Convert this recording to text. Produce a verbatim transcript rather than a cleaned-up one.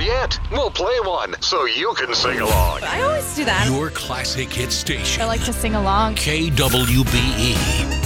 yet. We'll play one so you can sing along. I always do that. Your classic hit station. I like to sing along. K W B E.